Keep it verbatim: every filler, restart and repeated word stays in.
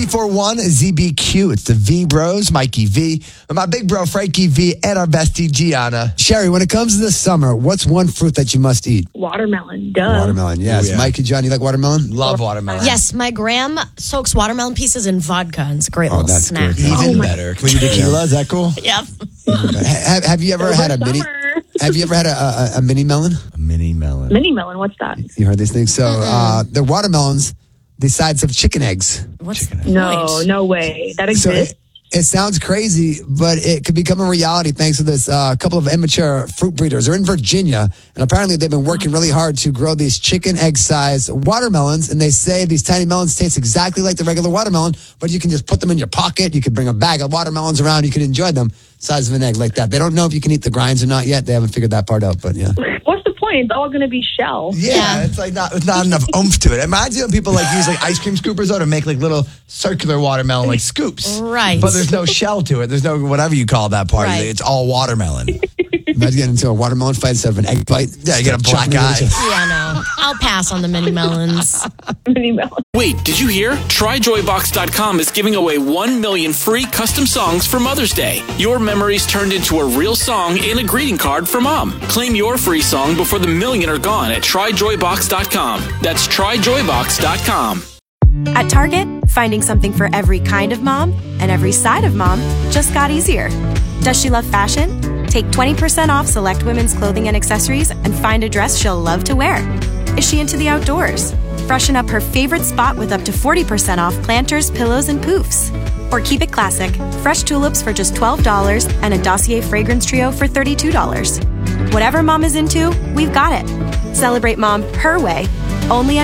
four one Z B Q. It's the V Bros, Mikey V, and my big bro, Frankie V, and our bestie, Gianna. Sherry, when it comes to the summer, what's one fruit that you must eat? Watermelon, duh. Watermelon, yes. Oh, yeah. Mikey, John, you like watermelon? Love watermelon. Yes, my gram soaks watermelon pieces in vodka, and it's a great Oh, little that's snack. good. Even Oh, my- better. Can we do tequila? Is that cool? Yep. have, have you ever Over had a mini? summer. Have you ever had a, a, a mini melon? A mini melon. Mini melon, what's that? You heard these things? So uh, the watermelons, the size of chicken eggs. What's the No, point? no way. That So exists. it, it sounds crazy, but it could become a reality thanks to this uh, couple of immature fruit breeders. They're in Virginia, and apparently they've been working really hard to grow these chicken egg-sized watermelons, and they say these tiny melons taste exactly like the regular watermelon, but you can just put them in your pocket. You can bring a bag of watermelons around. You can enjoy them size of an egg like that. They don't know if you can eat the grinds or not yet. They haven't figured that part out, but yeah. What's the point? It's all going to be shell. Yeah, Yeah. it's like not, it's not enough oomph to it. It reminds you of people like use like ice cream scoopers though to make like little circular watermelon like scoops. Right. But there's no shell to it. There's no whatever you call that part. Right. It's all watermelon. Imagine getting into a watermelon fight instead of an egg bite. Yeah, you get a black Chucking it eye. into- Yeah, no. I'll pass on the mini melons. Mini melon. Wait, did you hear? Try Joy Box dot com is giving away one million free custom songs for Mother's Day. Your memories turned into a real song in a greeting card for Mom. Claim your free song before the million are gone at Try Joy Box dot com. That's Try Joy Box dot com. At Target, finding something for every kind of mom and every side of mom just got easier. Does she love fashion? Take twenty percent off select women's clothing and accessories and find a dress she'll love to wear. Is she into the outdoors? Freshen up her favorite spot with up to forty percent off planters, pillows, and poofs. Or keep it classic, fresh tulips for just twelve dollars and a Dossier fragrance trio for thirty-two dollars. Whatever mom is into, we've got it. Celebrate mom her way, only at